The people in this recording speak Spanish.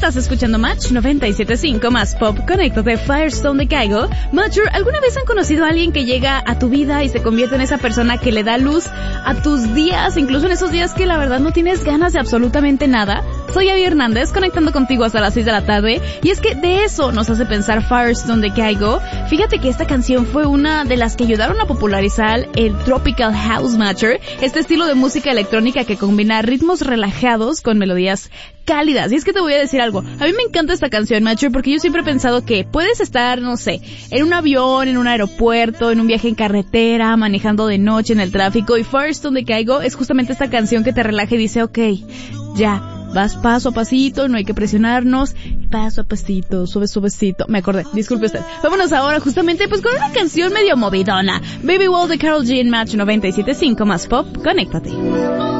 Estás escuchando Match 97.5 más Pop. Conéctate, Firestone de Kygo. Matcher, ¿alguna vez han conocido a alguien que llega a tu vida y se convierte en esa persona que le da luz a tus días, incluso en esos días que la verdad no tienes ganas de absolutamente nada? Soy Abby Hernández, conectando contigo hasta las 6 de la tarde, y es que de eso nos hace pensar Firestone de Kygo. Fíjate que esta canción fue una de las que ayudaron a popularizar el Tropical House Matcher, este estilo de música electrónica que combina ritmos relajados con melodías cálidas. Y es que te voy a decir algo, a mí me encanta esta canción, Matcher, porque yo siempre he pensado que puedes estar, no sé, en un avión, en un aeropuerto, en un viaje en carretera, manejando de noche en el tráfico, y Firestone de Kygo es justamente esta canción que te relaja y dice, ok, ya, vas paso a pasito, no hay que presionarnos, paso a pasito, suavecito. Me acordé, disculpe usted. Vámonos ahora justamente pues con una canción medio movidona. Baby Wall de Karol G en Match 97.5 más Pop. Conéctate.